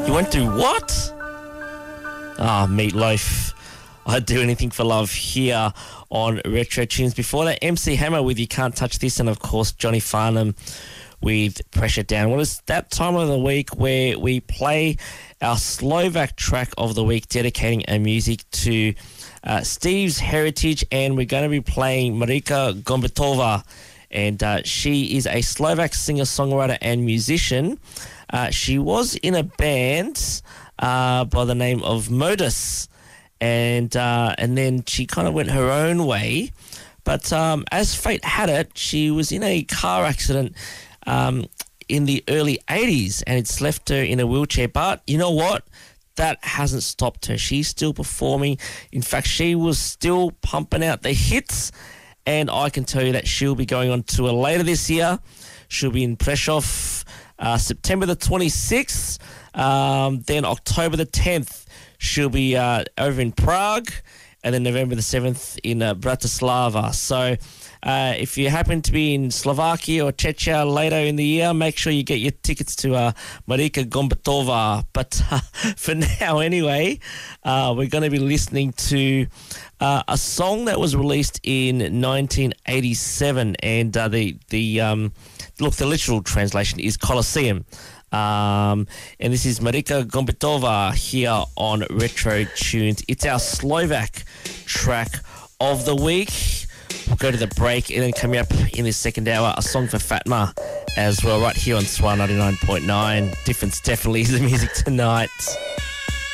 You went through what? Meatloaf. I'd do anything for love here on Retro Tunes. Before that, MC Hammer with You Can't Touch This, and of course Johnny Farnham with Pressure Down. Well, it's that time of the week where we play our Slovak track of the week, dedicating our music to Steve's heritage, and we're going to be playing Marika Gombetova, and she is a Slovak singer-songwriter and musician. She was in a band by the name of Modus, and then she kind of went her own way. But as fate had it, she was in a car accident in the early 80s, and it's left her in a wheelchair. But you know what? That hasn't stopped her. She's still performing. In fact, she was still pumping out the hits, and I can tell you that she'll be going on tour later this year. She'll be in Prešov September the 26th, then October the 10th. She'll be over in Prague, and then November the 7th in Bratislava. So if you happen to be in Slovakia or Czechia later in the year, make sure you get your tickets to Marika Gombetova. But for now anyway, we're going to be listening to a song that was released in 1987, and the literal translation is Colosseum. And this is Marika Gombetova here on Retro Tunes. It's our Slovak track of the week. We'll go to the break, and then coming up in this second hour, a song for Fatma as well, right here on SWR 99.9. Difference definitely is the music tonight.